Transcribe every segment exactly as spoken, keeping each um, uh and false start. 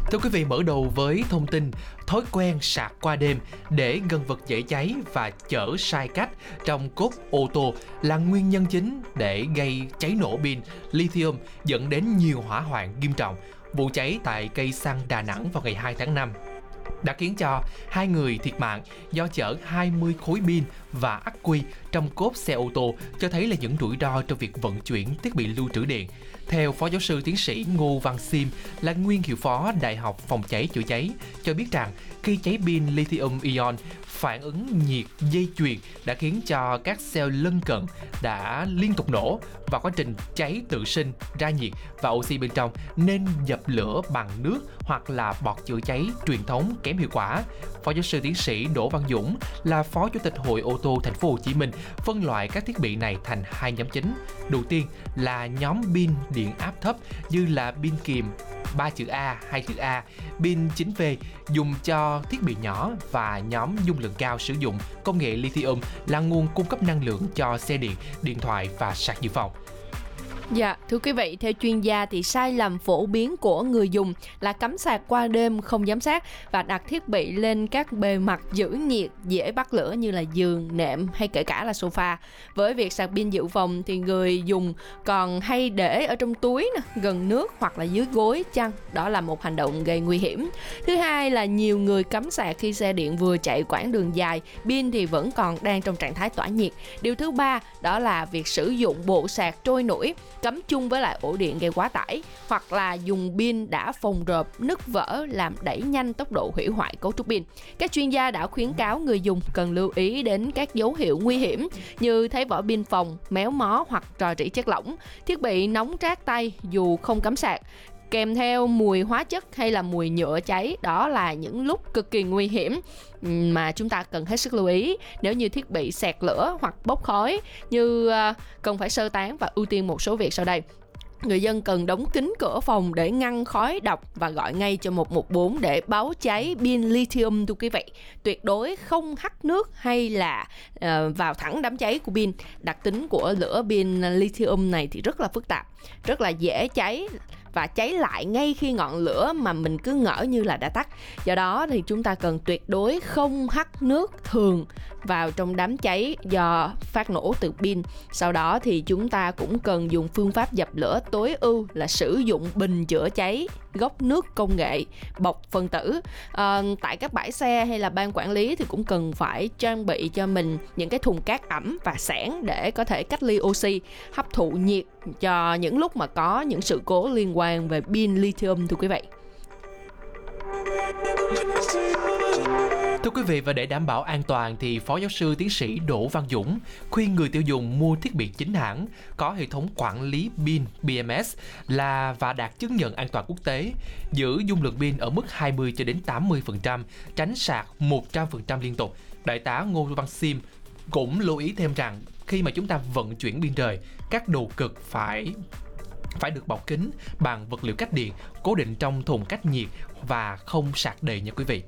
Thưa quý vị, mở đầu với thông tin thói quen sạc qua đêm để gần vật dễ cháy và chở sai cách trong cốp ô tô là nguyên nhân chính để gây cháy nổ pin lithium, dẫn đến nhiều hỏa hoạn nghiêm trọng. Vụ cháy tại cây xăng Đà Nẵng vào ngày hai tháng năm đã khiến cho hai người thiệt mạng do chở hai mươi khối pin và ắc quy trong cốp xe ô tô, cho thấy là những rủi ro trong việc vận chuyển thiết bị lưu trữ điện. Theo Phó Giáo sư Tiến sĩ Ngô Văn Sim, là nguyên hiệu phó Đại học Phòng cháy chữa cháy, cho biết rằng khi cháy pin lithium ion, phản ứng nhiệt dây chuyền đã khiến cho các cell lân cận đã liên tục nổ, và quá trình cháy tự sinh ra nhiệt và oxy bên trong, nên dập lửa bằng nước hoặc là bọt chữa cháy truyền thống kém hiệu quả. Phó Giáo sư Tiến sĩ Đỗ Văn Dũng là Phó Chủ tịch Hội ô tô Thành phố Hồ Chí Minh phân loại các thiết bị này thành hai nhóm chính. Đầu tiên là nhóm pin điện áp thấp như là pin kiềm ba chữ A, hai chữ A, pin chín V dùng cho thiết bị nhỏ, và nhóm dung lượng cao sử dụng công nghệ lithium là nguồn cung cấp năng lượng cho xe điện, điện thoại và sạc dự phòng. Dạ, thưa quý vị, theo chuyên gia thì sai lầm phổ biến của người dùng là cắm sạc qua đêm không giám sát và đặt thiết bị lên các bề mặt giữ nhiệt dễ bắt lửa như là giường, nệm hay kể cả là sofa. Với việc sạc pin dự phòng thì người dùng còn hay để ở trong túi, gần nước hoặc là dưới gối chăn. Đó là một hành động gây nguy hiểm. Thứ hai là nhiều người cắm sạc khi xe điện vừa chạy quãng đường dài, pin thì vẫn còn đang trong trạng thái tỏa nhiệt. Điều thứ ba đó là việc sử dụng bộ sạc trôi nổi, cắm chung với lại ổ điện gây quá tải, hoặc là dùng pin đã phồng rộp, nứt vỡ làm đẩy nhanh tốc độ hủy hoại cấu trúc pin. Các chuyên gia đã khuyến cáo người dùng cần lưu ý đến các dấu hiệu nguy hiểm như thấy vỏ pin phồng, méo mó hoặc rò rỉ chất lỏng, thiết bị nóng rát tay dù không cắm sạc, kèm theo mùi hóa chất hay là mùi nhựa cháy. Đó là những lúc cực kỳ nguy hiểm mà chúng ta cần hết sức lưu ý. Nếu như thiết bị xẹt lửa hoặc bốc khói, như cần phải sơ tán và ưu tiên một số việc sau đây. Người dân cần đóng kín cửa phòng để ngăn khói độc và gọi ngay cho một một bốn để báo cháy pin lithium, thưa quý vị. Tuyệt đối không hắt nước hay là uh, vào thẳng đám cháy của pin. Đặc tính của lửa pin lithium này thì rất là phức tạp, rất là dễ cháy và cháy lại ngay khi ngọn lửa mà mình cứ ngỡ như là đã tắt. Do đó thì chúng ta cần tuyệt đối không hắt nước thường vào trong đám cháy do phát nổ từ pin. Sau đó thì chúng ta cũng cần dùng phương pháp dập lửa tối ưu là sử dụng bình chữa cháy, gốc nước công nghệ, bọc phân tử. À, tại các bãi xe hay là ban quản lý thì cũng cần phải trang bị cho mình những cái thùng cát ẩm và xẻng để có thể cách ly oxy, hấp thụ nhiệt cho những lúc mà có những sự cố liên quan về pin lithium, thưa quý vị. Thưa quý vị, và để đảm bảo an toàn thì Phó Giáo sư Tiến sĩ Đỗ Văn Dũng khuyên người tiêu dùng mua thiết bị chính hãng, có hệ thống quản lý pin B M S là và đạt chứng nhận an toàn quốc tế, giữ dung lượng pin ở mức hai mươi cho đến tám mươi phần trăm, tránh sạc một trăm phần trăm liên tục. Đại tá Ngô Văn Sim cũng lưu ý thêm rằng khi mà chúng ta vận chuyển pin rời, các đồ cực phải phải được bọc kín bằng vật liệu cách điện, cố định trong thùng cách nhiệt và không sạc đầy nha quý vị.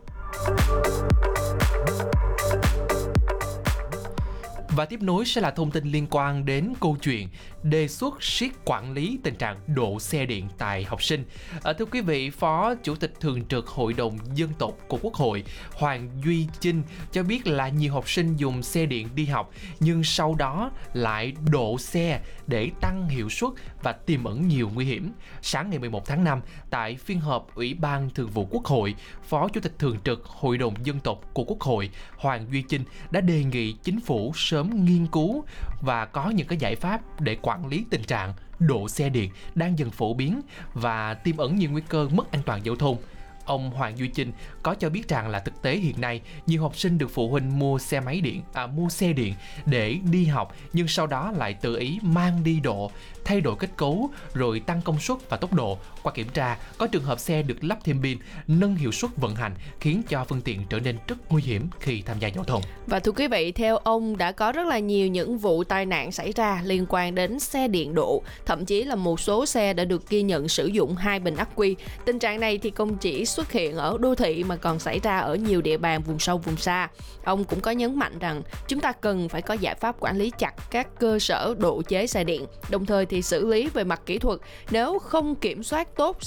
Và tiếp nối sẽ là thông tin liên quan đến câu chuyện đề xuất siết quản lý tình trạng độ xe điện tại học sinh. À, thưa quý vị, Phó Chủ tịch Thường trực Hội đồng Dân tộc của Quốc hội Hoàng Duy Chinh cho biết là nhiều học sinh dùng xe điện đi học nhưng sau đó lại độ xe để tăng hiệu suất và tiềm ẩn nhiều nguy hiểm. Sáng ngày mười một tháng năm, tại phiên họp Ủy ban Thường vụ Quốc hội, Phó Chủ tịch Thường trực Hội đồng Dân tộc của Quốc hội Hoàng Duy Chinh đã đề nghị chính phủ sớm nghiên cứu và có những cái giải pháp để quản lý tình trạng độ xe điện đang dần phổ biến và tiềm ẩn nhiều nguy cơ mất an toàn giao thông. Ông Hoàng Duy Chinh có cho biết rằng là thực tế hiện nay nhiều học sinh được phụ huynh mua xe máy điện, à, mua xe điện để đi học nhưng sau đó lại tự ý mang đi độ, thay đổi kết cấu rồi tăng công suất và tốc độ. Qua kiểm tra, có trường hợp xe được lắp thêm pin, nâng hiệu suất vận hành khiến cho phương tiện trở nên rất nguy hiểm khi tham gia giao thông. Và thưa quý vị, theo ông đã có rất là nhiều những vụ tai nạn xảy ra liên quan đến xe điện độ, thậm chí là một số xe đã được ghi nhận sử dụng hai bình ắc quy. Tình trạng này thì không chỉ xuất hiện ở đô thị mà còn xảy ra ở nhiều địa bàn vùng sâu vùng xa. Ông cũng có nhấn mạnh rằng chúng ta cần phải có giải pháp quản lý chặt các cơ sở độ chế xe điện, đồng thời thì xử lý về mặt kỹ thuật nếu không kiểm soát tốt